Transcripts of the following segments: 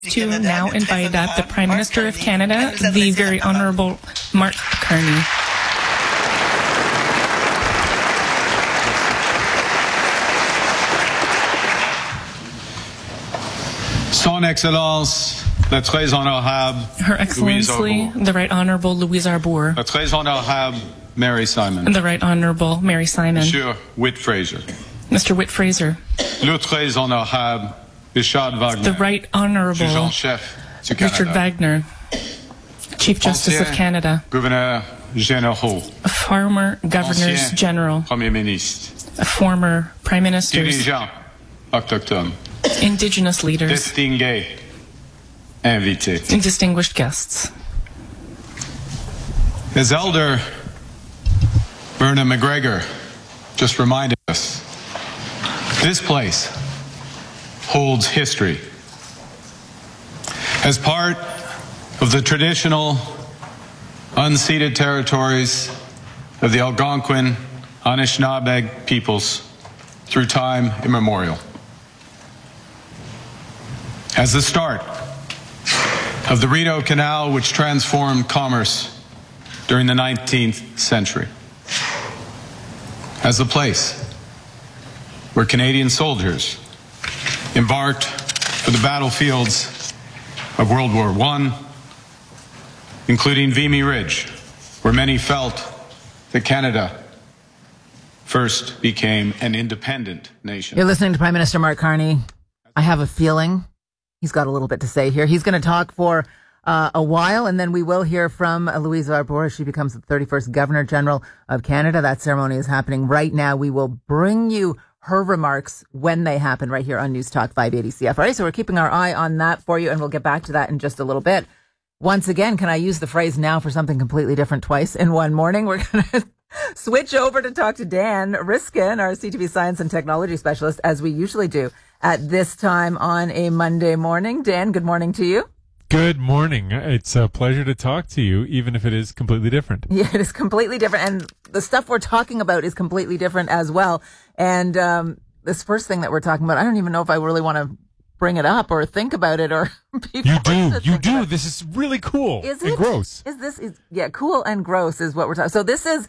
To now invite up the Prime Minister of Canada, the Very Honourable Mark Carney. Son Excellence, la très honorable Her Excellency, the Right Honourable Louise Arbour. La très honorable Mary Simon. The Right Honourable Mary Simon. Monsieur Whit Fraser. Mr. Whit Fraser. Le très honorable Richard Wagner. The Right Honourable Richard Wagner, Chief Justice of Canada. Gouverneur Généraux. Former Governors General. Premier Ministre. Former Prime Ministers. Dirigeants autochtones. Indigenous leaders. Distingués invités. And distinguished guests. As Elder Verna McGregor just reminded us, this place holds history. As part of the traditional unceded territories of the Algonquin Anishinaabe peoples through time immemorial. As the start of the Rideau Canal, which transformed commerce during the 19th century. As the place where Canadian soldiers embarked for the battlefields of World War I, including Vimy Ridge, where many felt that Canada first became an independent nation. You're listening to Prime Minister Mark Carney. I have a feeling he's got a little bit to say here. He's going to talk for a while, and then we will hear from Louise Arbour as she becomes the 31st Governor General of Canada. That ceremony is happening right now. We will bring you her remarks when they happen right here on News Talk 580 CFRA. So we're keeping our eye on that for you, and we'll get back to that in just a little bit. Once again, can I use the phrase now for something completely different twice in one morning? We're going to switch over to talk to Dan Riskin, our CTV Science and Technology Specialist, as we usually do at this time on a Monday morning. Dan, good morning to you. Good morning. It's a pleasure to talk to you, even if it is completely different. Yeah, it is completely different. And the stuff we're talking about is completely different as well. And this first thing that we're talking about, I don't even know if I really want to bring it up or think about it or You do. This is really cool. Is and it? Gross. Yeah, cool and gross is what we're talking. So this is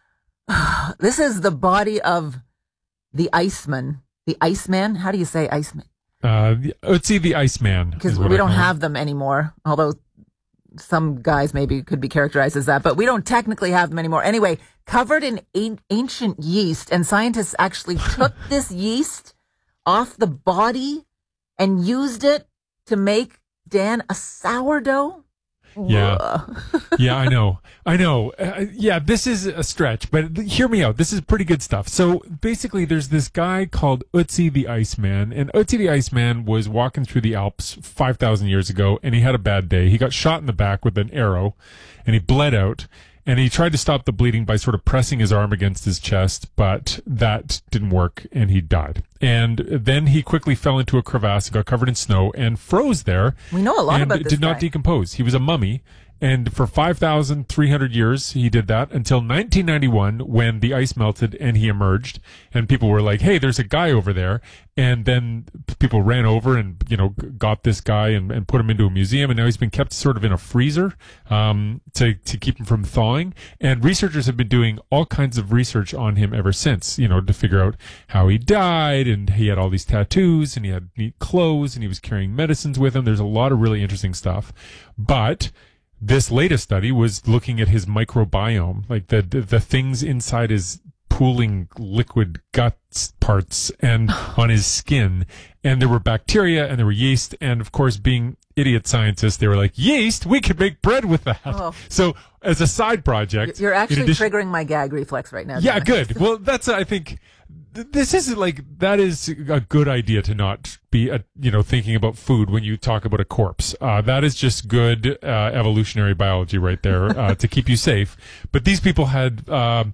the body of the Iceman. The Iceman? How do you say Iceman? Ötzi the Iceman. Because we don't have them anymore, although some guys maybe could be characterized as that, but we don't technically have them anymore. Anyway, covered in ancient yeast, and scientists actually took this yeast off the body and used it to make, Dan, a sourdough. Yeah. Yeah, I know. Yeah, this is a stretch, but hear me out. This is pretty good stuff. So basically there's this guy called Ötzi the Iceman, and Ötzi the Iceman was walking through the Alps 5,000 years ago, and he had a bad day. He got shot in the back with an arrow, and he bled out. And he tried to stop the bleeding by sort of pressing his arm against his chest, but that didn't work, and he died. And then he quickly fell into a crevasse, got covered in snow, and froze there. We know a lot about this did not guy. decompose. He was a mummy. And for 5,300 years, he did that until 1991 when the ice melted and he emerged. And people were like, hey, there's a guy over there. And then people ran over and, got this guy and put him into a museum. And now he's been kept sort of in a freezer to keep him from thawing. And researchers have been doing all kinds of research on him ever since, to figure out how he died. And he had all these tattoos and he had neat clothes and he was carrying medicines with him. There's a lot of really interesting stuff. But this latest study was looking at his microbiome, like the things inside his pooling liquid guts parts and on his skin. And there were bacteria and there were yeast. And of course, being idiot scientists, they were like, yeast, we could make bread with that. Oh. So as a side project. You're actually triggering my gag reflex right now. Yeah, good. Well, that's, I think, this isn't that is a good idea to not be, thinking about food when you talk about a corpse. That is just good, evolutionary biology right there, to keep you safe. But these people had,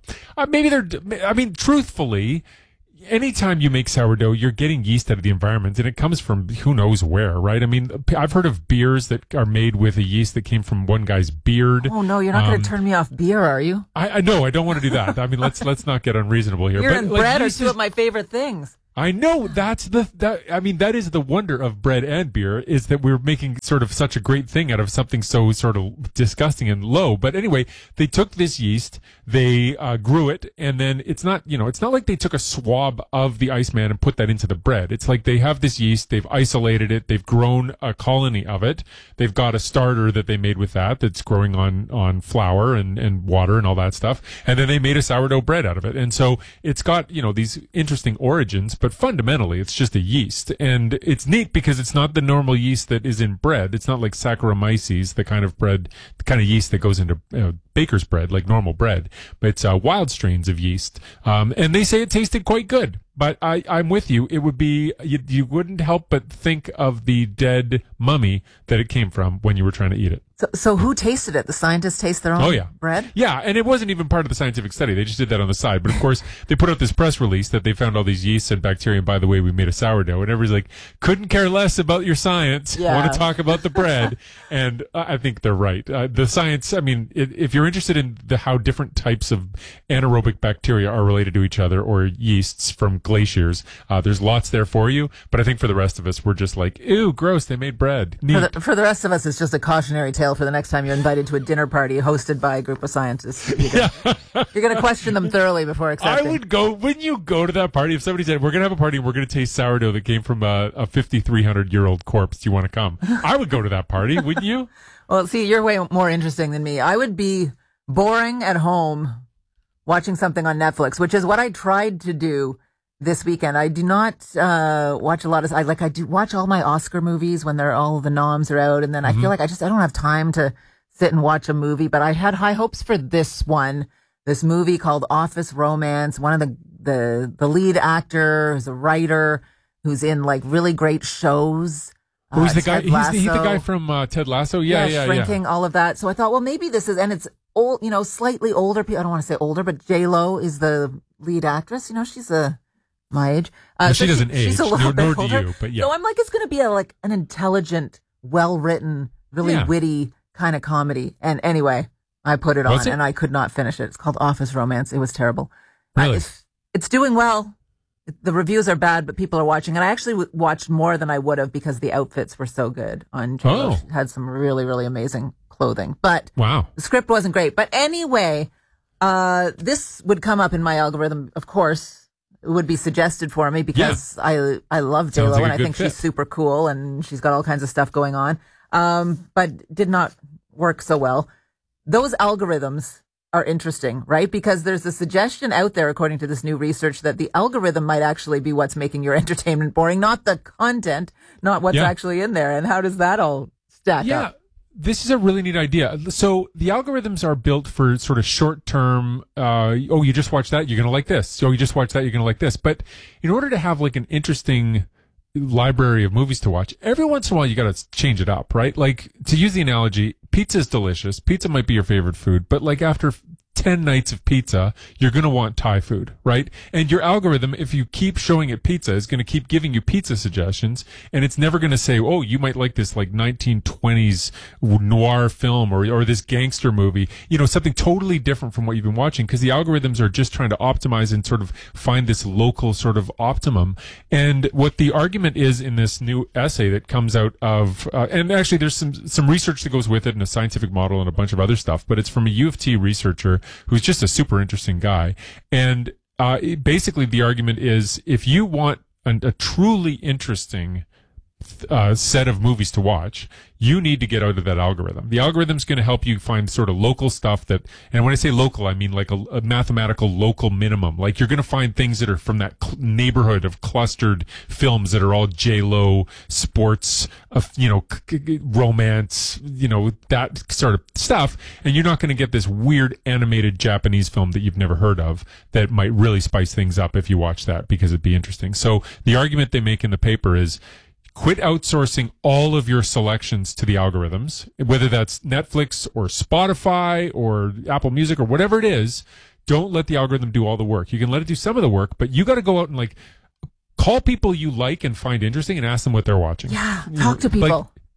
truthfully, anytime you make sourdough, you're getting yeast out of the environment, and it comes from who knows where, right? I mean, I've heard of beers that are made with a yeast that came from one guy's beard. Oh no, you're not going to turn me off beer, are you? I know, I don't want to do that. I mean, let's not get unreasonable here. Beer and bread are two of my favorite things. I know that is the wonder of bread and beer, is that we're making sort of such a great thing out of something so sort of disgusting and low. But anyway, they took this yeast, they grew it, and then it's not like they took a swab of the Iceman and put that into the bread. It's like they have this yeast, they've isolated it, they've grown a colony of it, they've got a starter that they made with that's growing on flour and water and all that stuff, and then they made a sourdough bread out of it. And so it's got, these interesting origins, but fundamentally it's just a yeast. And it's neat because it's not the normal yeast that is in bread. It's not like Saccharomyces, the kind of yeast that goes into baker's bread, like normal bread, but it's wild strains of yeast. And they say it tasted quite good. But I'm with you. It would be, you wouldn't help but think of the dead mummy that it came from when you were trying to eat it. So who tasted it? The scientists taste their own bread? Yeah, and it wasn't even part of the scientific study. They just did that on the side. But of course, they put out this press release that they found all these yeasts and bacteria, and by the way, we made a sourdough. And everybody's like, couldn't care less about your science. Yeah. Want to talk about the bread. And I think they're right. The science, if you're interested in how different types of anaerobic bacteria are related to each other, or yeasts from glaciers, there's lots there for you. But I think for the rest of us, we're just like, ew, gross, they made bread. Neat. For the rest of us, it's just a cautionary tale for the next time you're invited to a dinner party hosted by a group of scientists. You're going to question them thoroughly before accepting. I would go, wouldn't you go to that party if somebody said, we're going to have a party and we're going to taste sourdough that came from a 5,300-year-old corpse. Do you want to come? I would go to that party, wouldn't you? Well, see, you're way more interesting than me. I would be boring at home watching something on Netflix, which is what I tried to do this weekend. I do not watch a lot of, I do watch all my Oscar movies when all the noms are out, and then I feel like I don't have time to sit and watch a movie, but I had high hopes for this movie called Office Romance. One of the lead actor is a writer who's in like really great shows. Who's the guy? He's the guy from Ted Lasso. Yeah. Shrinking, all of that. So I thought, well, maybe this is, and it's old, slightly older people. I don't want to say older, but J-Lo is the lead actress. She's my age. She doesn't age. She's a little bit nor older. do you, but yeah. So I'm like, it's going to be an intelligent, well-written, really witty kind of comedy. And anyway, I put it on and I could not finish it. It's called Office Romance. It was terrible. Really? It's doing well. The reviews are bad, but people are watching. And I actually watched more than I would have because the outfits were so good on J-Lo. She had some really, really amazing clothing. But wow, the script wasn't great. But anyway, this would come up in my algorithm, of course. It would be suggested for me because I love J-Lo and I think she's super cool and she's got all kinds of stuff going on. But did not work so well. Those algorithms are interesting, right? Because there's a suggestion out there, according to this new research, that the algorithm might actually be what's making your entertainment boring, not the content, not what's actually in there. And how does that all stack up? This is a really neat idea. So the algorithms are built for sort of short-term, you just watch that, you're going to like this. You just watch that, you're going to like this. But in order to have like an interesting library of movies to watch, every once in a while you got to change it up, right? Like, to use the analogy, pizza is delicious. Pizza might be your favorite food, but like after 10 nights of pizza, you're going to want Thai food, right? And your algorithm, if you keep showing it pizza, is going to keep giving you pizza suggestions, and it's never going to say, oh, you might like this like 1920s noir film or this gangster movie, something totally different from what you've been watching, because the algorithms are just trying to optimize and sort of find this local sort of optimum. And what the argument is in this new essay that comes out of, and actually there's some research that goes with it and a scientific model and a bunch of other stuff, but it's from a U of T researcher who's just a super interesting guy. And basically the argument is, if you want a truly interesting set of movies to watch, you need to get out of that algorithm. The algorithm's going to help you find sort of local stuff that, and when I say local, I mean like a mathematical local minimum. Like, you're going to find things that are from that neighborhood of clustered films that are all J-Lo, sports, romance, that sort of stuff. And you're not going to get this weird animated Japanese film that you've never heard of that might really spice things up if you watch that, because it'd be interesting. So the argument they make in the paper is, quit outsourcing all of your selections to the algorithms, whether that's Netflix or Spotify or Apple Music or whatever it is. Don't let the algorithm do all the work. You can let it do some of the work, but you got to go out and like call people you like and find interesting and ask them what they're watching. Yeah, talk to people.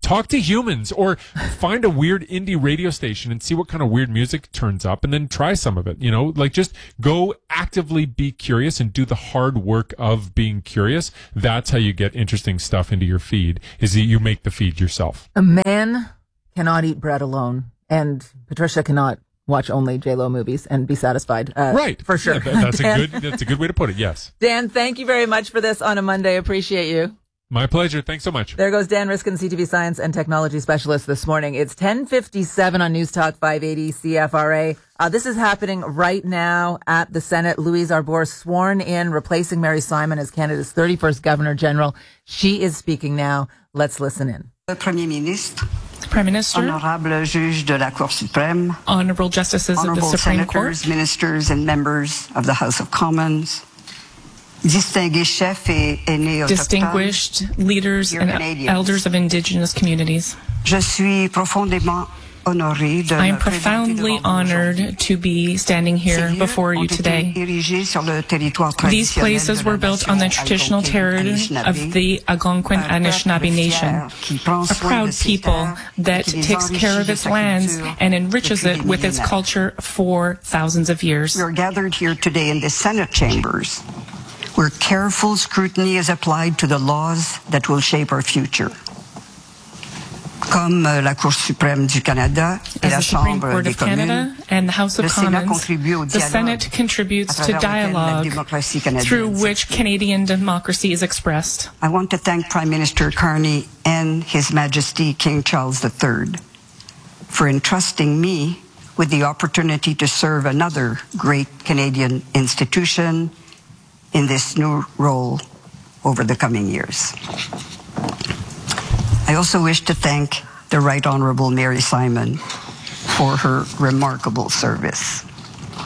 talk to humans, or find a weird indie radio station and see what kind of weird music turns up, and then try some of it. You know, like, just go actively be curious and do the hard work of being curious. That's how you get interesting stuff into your feed, is that you make the feed yourself. A man cannot eat bread alone, and Patricia cannot watch only J-Lo movies and be satisfied. Right. For sure. Yeah, that's a good way to put it. Yes. Dan, thank you very much for this on a Monday. Appreciate you. My pleasure. Thanks so much. There goes Dan Riskin, CTV Science and Technology Specialist this morning. It's 10:57 on News Talk 580 CFRA. This is happening right now at the Senate. Louise Arbour sworn in, replacing Mary Simon as Canada's 31st Governor General. She is speaking now. Let's listen in. Premier Ministre, Prime Minister, Honorable Juge de la Cour suprême, Honorable Justices of the Honorable Supreme Court, Senators, Ministers, and Members of the House of Commons, distinguished chefs et aînés autochtones, distinguished leaders and Canadians. elders of Indigenous communities. Je suis profondément honoré de I am me présenter profoundly devant vous honored aujourd'hui. to be standing here Ces lieux before you ont été today. érigés sur le territoire These traditionnel places de were la built on the nation traditional territory Algonquin of the Algonquin Un peuple Anishinaabe Nation, fier qui prend a soin proud de ses people terres et that qui les takes care enrichit of de its sa lands culture and enriches depuis it des with its millénaires. culture for thousands of years. We are gathered here today in the Senate chambers, where careful scrutiny is applied to the laws that will shape our future. Comme la Cour suprême du Canada et As la the Supreme Chambre Court des of Canada communes, and the House of le Sénat Commons, contribue au the dialogue Senate contributes à to travers lequel la dialogue démocratie canadienne through which s'exprime. Canadian democracy is expressed. I want to thank Prime Minister Carney and His Majesty King Charles III for entrusting me with the opportunity to serve another great Canadian institution in this new role over the coming years. I also wish to thank the Right Honourable Mary Simon for her remarkable service.